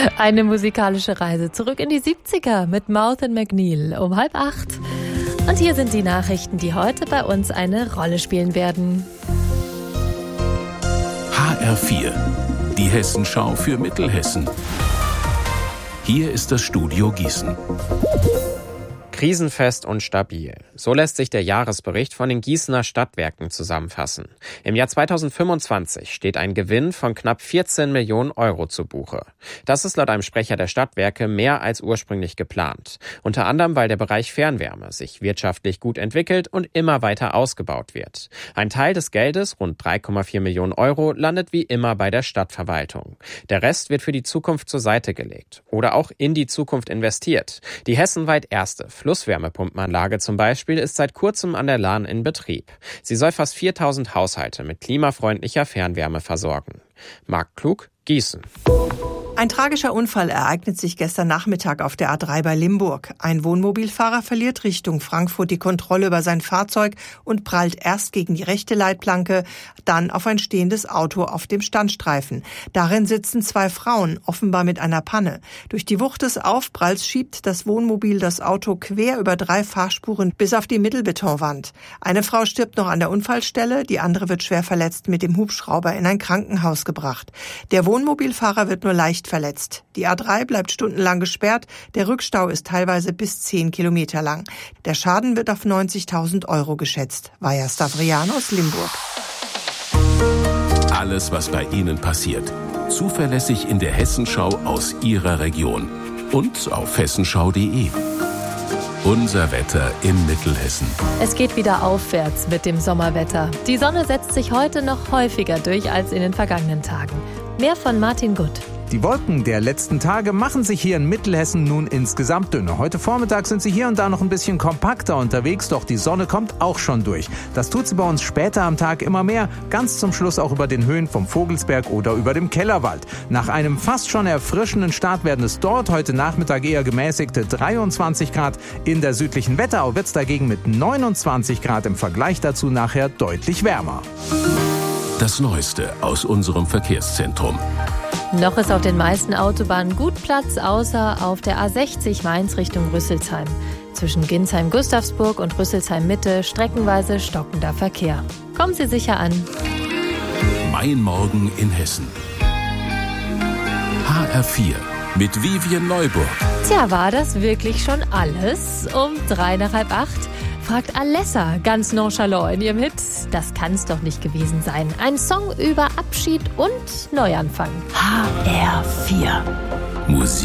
Eine musikalische Reise zurück in die 70er mit Mouth & McNeil um 7:30. Und hier sind die Nachrichten, die heute bei uns eine Rolle spielen werden. HR4, die Hessenschau für Mittelhessen. Hier ist das Studio Gießen. Krisenfest und stabil. So lässt sich der Jahresbericht von den Gießener Stadtwerken zusammenfassen. Im Jahr 2025 steht ein Gewinn von knapp 14 Millionen Euro zu Buche. Das ist laut einem Sprecher der Stadtwerke mehr als ursprünglich geplant. Unter anderem, weil der Bereich Fernwärme sich wirtschaftlich gut entwickelt und immer weiter ausgebaut wird. Ein Teil des Geldes, rund 3,4 Millionen Euro, landet wie immer bei der Stadtverwaltung. Der Rest wird für die Zukunft zur Seite gelegt oder auch in die Zukunft investiert. Die hessenweit erste Flusswärmepumpenanlage zum Beispiel ist seit kurzem an der Lahn in Betrieb. Sie soll fast 4000 Haushalte mit klimafreundlicher Fernwärme versorgen. Marc Klug, Gießen. Ein tragischer Unfall ereignet sich gestern Nachmittag auf der A3 bei Limburg. Ein Wohnmobilfahrer verliert Richtung Frankfurt die Kontrolle über sein Fahrzeug und prallt erst gegen die rechte Leitplanke, dann auf ein stehendes Auto auf dem Standstreifen. Darin sitzen 2 Frauen, offenbar mit einer Panne. Durch die Wucht des Aufpralls schiebt das Wohnmobil das Auto quer über 3 Fahrspuren bis auf die Mittelbetonwand. Eine Frau stirbt noch an der Unfallstelle, die andere wird schwer verletzt mit dem Hubschrauber in ein Krankenhaus gebracht. Der Wohnmobilfahrer wird nur leicht verletzt. Die A3 bleibt stundenlang gesperrt. Der Rückstau ist teilweise bis 10 Kilometer lang. Der Schaden wird auf 90.000 Euro geschätzt. Vaja Stavrian aus Limburg. Alles, was bei Ihnen passiert. Zuverlässig in der Hessenschau aus Ihrer Region. Und auf hessenschau.de. Unser Wetter in Mittelhessen. Es geht wieder aufwärts mit dem Sommerwetter. Die Sonne setzt sich heute noch häufiger durch als in den vergangenen Tagen. Mehr von Martin Gutt. Die Wolken der letzten Tage machen sich hier in Mittelhessen nun insgesamt dünner. Heute Vormittag sind sie hier und da noch ein bisschen kompakter unterwegs, doch die Sonne kommt auch schon durch. Das tut sie bei uns später am Tag immer mehr, ganz zum Schluss auch über den Höhen vom Vogelsberg oder über dem Kellerwald. Nach einem fast schon erfrischenden Start werden es dort heute Nachmittag eher gemäßigte 23 Grad. In der südlichen Wetterau wird es dagegen mit 29 Grad im Vergleich dazu nachher deutlich wärmer. Das Neueste aus unserem Verkehrszentrum. Noch ist auf den meisten Autobahnen gut Platz, außer auf der A60 Mainz Richtung Rüsselsheim. Zwischen Ginsheim-Gustavsburg und Rüsselsheim-Mitte streckenweise stockender Verkehr. Kommen Sie sicher an. Mein Morgen in Hessen. HR4 mit Vivian Neuburg. Tja, war das wirklich schon alles? Um 7:45 fragt Alessa ganz nonchalant in ihrem Hit. Das kann's doch nicht gewesen sein. Ein Song über Abschied und Neuanfang. HR4. Musik.